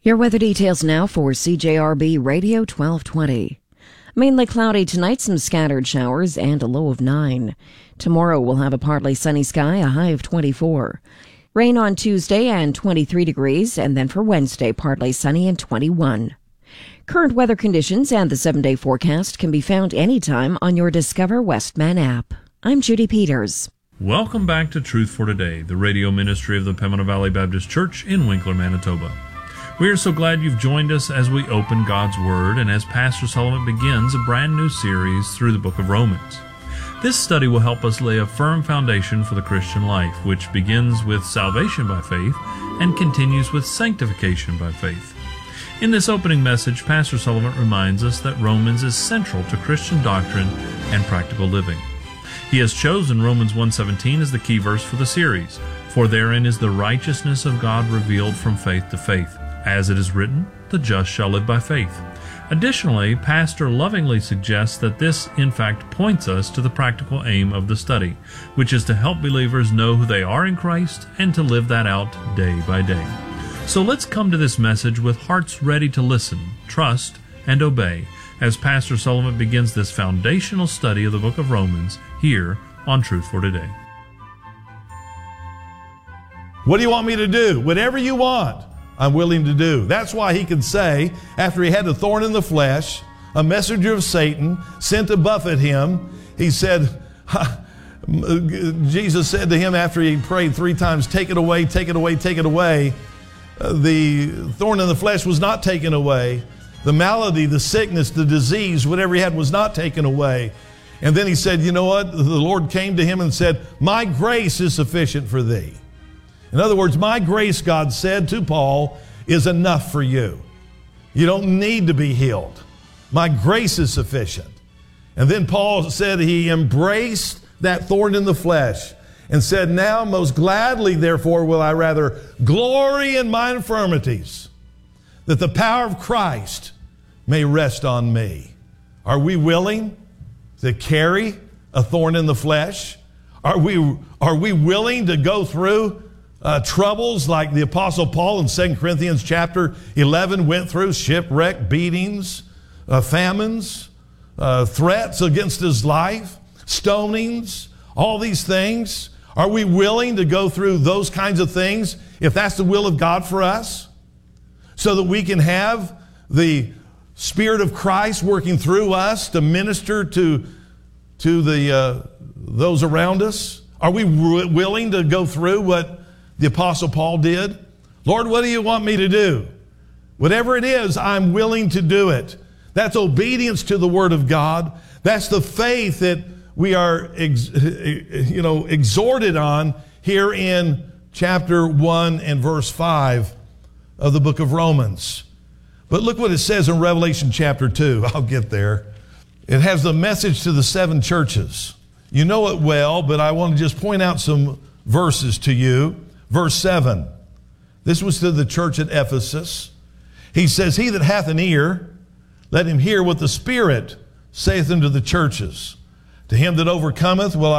Your weather details now for CJRB Radio 1220. Mainly cloudy tonight, some scattered showers, and a low of 9. Tomorrow we'll have a partly sunny sky, a high of 24. Rain on Tuesday and 23 degrees, and then for Wednesday, partly sunny and 21. Current weather conditions and the 7-day forecast can be found anytime on your Discover Westman app. I'm Judy Peters. Welcome back to Truth for Today, the radio ministry of the Pembina Valley Baptist Church in Winkler, Manitoba. We are so glad you've joined us as we open God's Word and as Pastor Sullivan begins a brand new series through the book of Romans. This study will help us lay a firm foundation for the Christian life, which begins with salvation by faith and continues with sanctification by faith. In this opening message, Pastor Sullivan reminds us that Romans is central to Christian doctrine and practical living. He has chosen Romans 1:17 as the key verse for the series, for therein is the righteousness of God revealed from faith to faith. As it is written, the just shall live by faith. Additionally, Pastor lovingly suggests that this, in fact, points us to the practical aim of the study, which is to help believers know who they are in Christ and to live that out day by day. So let's come to this message with hearts ready to listen, trust, and obey as Pastor Sullivan begins this foundational study of the book of Romans here on Truth for Today. What do you want me to do? Whatever you want, I'm willing to do. That's why he could say, after he had the thorn in the flesh, a messenger of Satan sent to buffet him, he said, Jesus said to him after he prayed 3 times, take it away, take it away, take it away. The thorn in the flesh was not taken away. The malady, the sickness, the disease, whatever he had was not taken away. And then he said, you know what? The Lord came to him and said, my grace is sufficient for thee. In other words, my grace, God said to Paul, is enough for you. You don't need to be healed. My grace is sufficient. And then Paul said he embraced that thorn in the flesh and said, now most gladly, therefore, will I rather glory in my infirmities, that the power of Christ may rest on me. Are we willing to carry a thorn in the flesh? Are we willing to go through troubles like the Apostle Paul in 2 Corinthians chapter 11 went through? Shipwreck, beatings, famines, threats against his life, stonings, all these things. Are we willing to go through those kinds of things if that's the will of God for us? So that we can have the Spirit of Christ working through us to minister to those around us? Are we willing to go through what the Apostle Paul did? Lord, what do you want me to do? Whatever it is, I'm willing to do it. That's obedience to the Word of God. That's the faith that we are exhorted on here in chapter 1 and verse 5 of the book of Romans. But look what it says in Revelation chapter 2. I'll get there. It has the message to the 7 churches. You know it well, but I want to just point out some verses to you. Verse 7. This was to the church at Ephesus. He says, he that hath an ear, let him hear what the Spirit saith unto the churches. To him that overcometh will